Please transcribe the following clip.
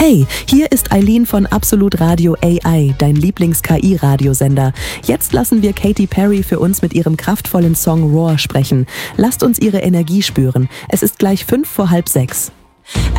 Hey, hier ist Eileen von Absolut Radio AI, dein Lieblings-KI-Radiosender. Jetzt lassen wir Katy Perry für uns mit ihrem kraftvollen Song Roar sprechen. Lasst uns ihre Energie spüren. Es ist gleich 5 vor halb 6.